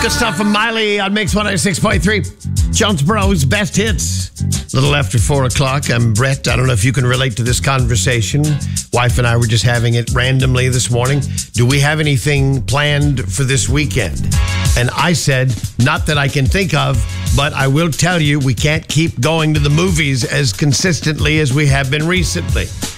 Good stuff from Miley on Mix 106.3. Jonesboro's best hits. A little after 4 o'clock. I'm Brett. I don't know if you can relate to this conversation. Wife and I were just having it randomly this morning. Do we have anything planned for this weekend? And I said, not that I can think of, but I will tell you we can't keep going to the movies as consistently as we have been recently.